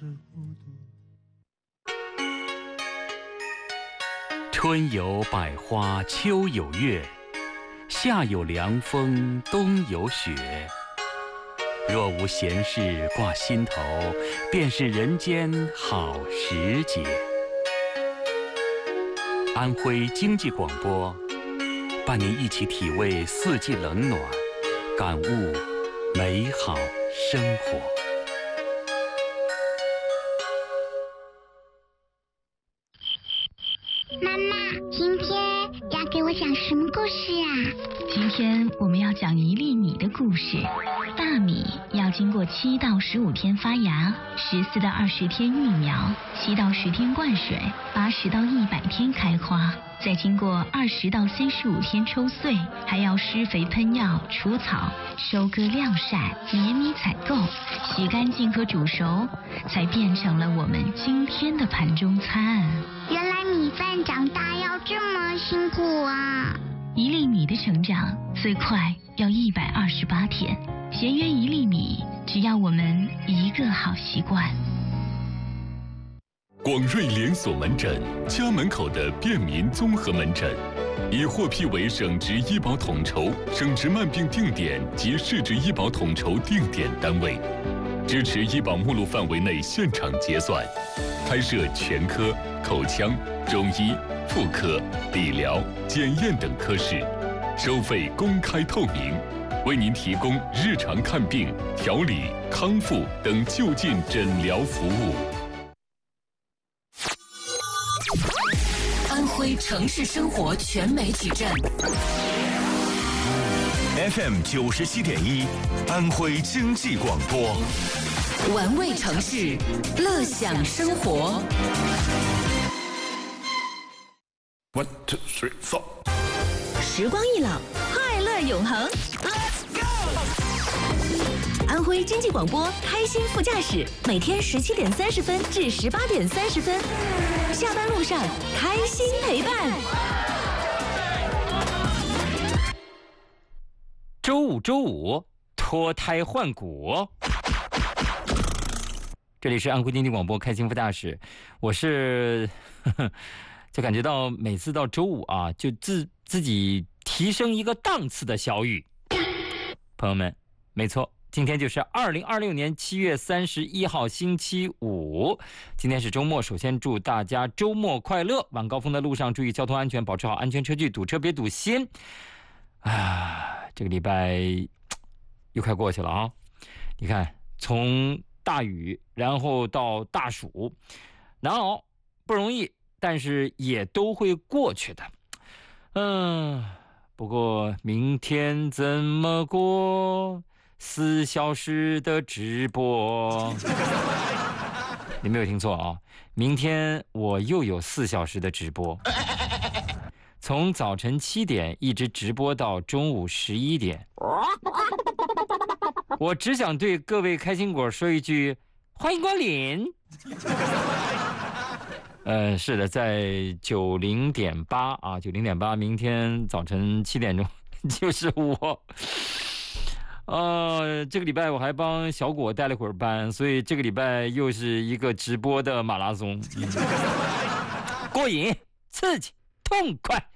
春有百花，秋有月，夏有凉风，冬有雪。若无闲事挂心头，便是人间好时节。安徽经济广播，伴您一起体味四季冷暖，感悟美好生活。 妈妈，今天要给我讲什么故事啊？ 今天我们要讲一粒米的故事。大米要经过7到15天发芽，14到20天育苗，7到10天灌水，80到100天开花，再经过20到35天抽穗，还要施肥喷药、除草、收割晾晒、碾米采购、洗干净和煮熟，才变成了我们今天的盘中餐。 原来米饭长大要这么辛苦啊！ 一粒米的成长最快要128天，节约一粒米，只要我们一个好习惯。 广瑞连锁门诊，家门口的便民综合门诊，已获批为省直医保统筹、省直慢病定点及市直医保统筹定点单位，支持医保目录范围内现场结算，开设全科、口腔、中医、妇科、理疗、检验等科室，收费公开透明，为您提供日常看病、调理、康复等就近诊疗服务。 安徽城市生活全媒体站 FM 97.1，安徽经济广播， 玩味城市，乐享生活。 1、2、3、4。 时光一老，快乐永恒。Let's go！ 安徽经济广播开心副驾驶，每天17点30分至18点30分，下班路上开心陪伴。 周五脱胎换骨。这里是安徽经济广播开心副驾驶，我是就感觉到每次到周五啊，就自己提升一个档次的小雨。朋友们，没错，今天就是2026年7月31号星期五，今天是周末。首先祝大家周末快乐，晚高峰的路上注意交通安全，保持好安全车距，堵车别堵心啊！这个礼拜又快过去了啊！你看，从大雨然后到大暑，难熬不容易，但是也都会过去的。不过明天怎么过？4小时的直播，你没有听错啊！明天我又有4小时的直播，从早晨7点一直直播到中午11点。我只想对各位开心果说一句：欢迎光临。是的，在90.8啊，90.8，明天早晨7点钟就是我。这个礼拜我还帮小果带了会儿班，所以这个礼拜又是一个直播的马拉松，过瘾、刺激、痛快。